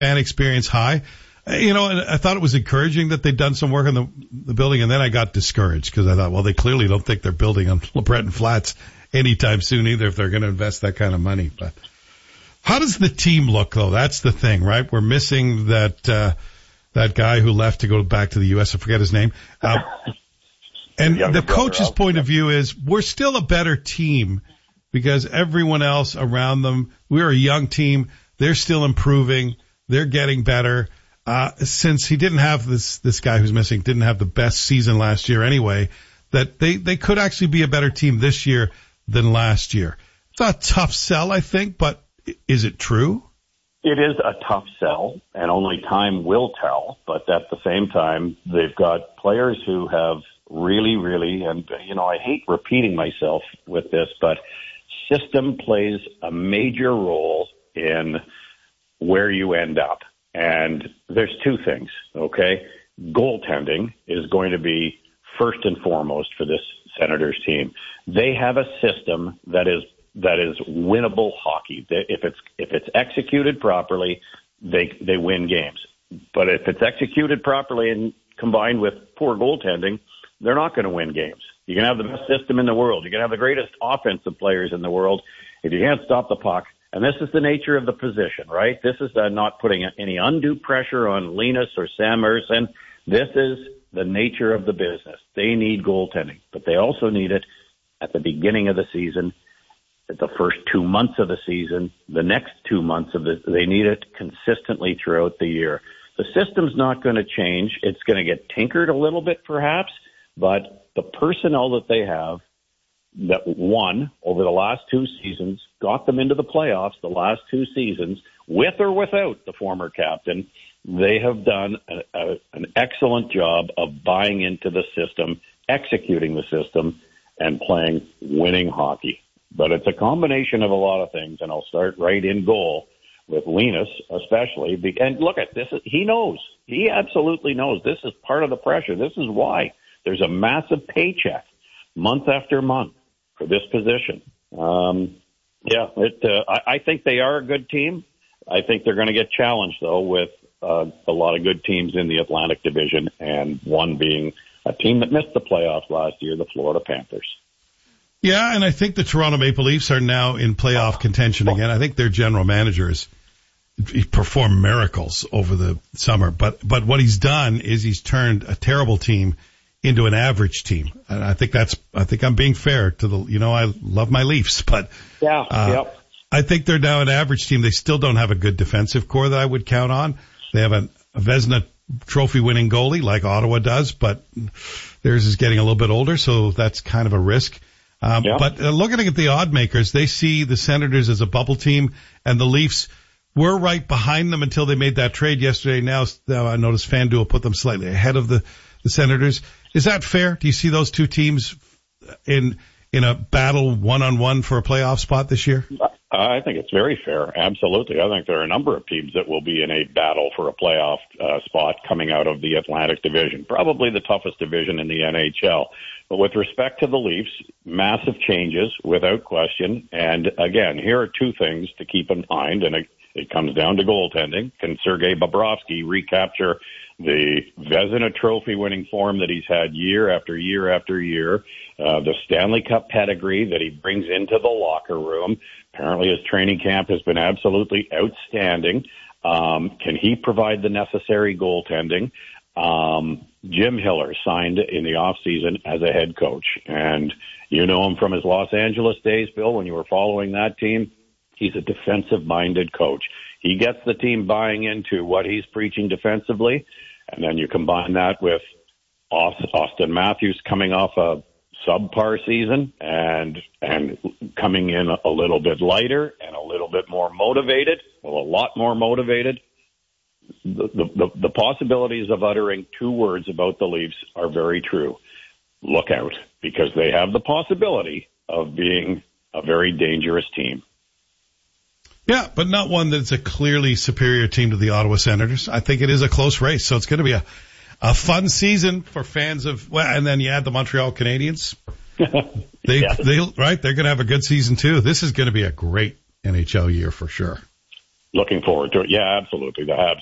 fan experience high. And I thought it was encouraging that they'd done some work on the building, and then I got discouraged because I thought, well, they clearly don't think they're building on LeBreton Flats anytime soon either if they're going to invest that kind of money. But how does the team look, though? That's the thing, right? We're missing that guy who left to go back to the U.S. I forget his name. And the coach's point of view is we're still a better team because everyone else around them, we're a young team. They're still improving. They're getting better. Since he didn't have this guy who's missing, didn't have the best season last year anyway, that they could actually be a better team this year than last year. It's a tough sell, I think, but is it true? It is a tough sell, and only time will tell. But at the same time, they've got players who have really, really, and, I hate repeating myself with this, but system plays a major role in where you end up. And there's two things, okay? Goaltending is going to be first and foremost for this Senators team. They have a system that is winnable hockey. If it's executed properly, they win games. But if it's executed properly and combined with poor goaltending, they're not going to win games. You can have the best system in the world. You can have the greatest offensive players in the world. If you can't stop the puck, and this is the nature of the position, right? This is not putting any undue pressure on Linus or Sam Ersson. This is the nature of the business. They need goaltending, but they also need it at the beginning of the season, at the first 2 months of the season, the next 2 months they need it consistently throughout the year. The system's not going to change. It's going to get tinkered a little bit perhaps, but the personnel that they have that won over the last 2 seasons, got them into the playoffs the last 2 seasons, with or without the former captain, they have done an excellent job of buying into the system, executing the system, and playing winning hockey. But it's a combination of a lot of things, and I'll start right in goal with Linus especially. And look at this. He knows. He absolutely knows. This is part of the pressure. This is why there's a massive paycheck month after month for this position. I think they are a good team. I think they're going to get challenged, though, with a lot of good teams in the Atlantic Division, and one being a team that missed the playoffs last year, the Florida Panthers. Yeah, and I think the Toronto Maple Leafs are now in playoff contention again. I think their general managers performed miracles over the summer, but what he's done is he's turned a terrible team into an average team. And I think I'm being fair to I love my Leafs, but I think they're now an average team. They still don't have a good defensive core that I would count on. They have a Vezina trophy winning goalie like Ottawa does, but theirs is getting a little bit older, so that's kind of a risk. But looking at the odd makers, they see the Senators as a bubble team, and the Leafs were right behind them until they made that trade yesterday. Now I noticed FanDuel put them slightly ahead of the Senators. Is that fair? Do you see those two teams in a battle one-on-one for a playoff spot this year? I think it's very fair. Absolutely. I think there are a number of teams that will be in a battle for a playoff spot coming out of the Atlantic Division, probably the toughest division in the NHL. But with respect to the Leafs, massive changes without question. And again, here are two things to keep in mind, and it comes down to goaltending. Can Sergei Bobrovsky recapture the Vezina Trophy winning form that he's had year after year after year, the Stanley Cup pedigree that he brings into the locker room? Apparently his training camp has been absolutely outstanding. Can he provide the necessary goaltending? Jim Hiller signed in the offseason as a head coach, and you know him from his Los Angeles days, Bill, when you were following that team. He's a defensive-minded coach. He gets the team buying into what he's preaching defensively, and then you combine that with Auston Matthews coming off a subpar season and coming in a little bit lighter and a little bit more motivated, a lot more motivated. The possibilities of uttering 2 words about the Leafs are very true. Look out, because they have the possibility of being a very dangerous team. Yeah, but not one that's a clearly superior team to the Ottawa Senators. I think it is a close race, so it's going to be a fun season for fans of, and then you add the Montreal Canadiens. They're going to have a good season too. This is going to be a great NHL year for sure. Looking forward to it. Yeah, absolutely. The Habs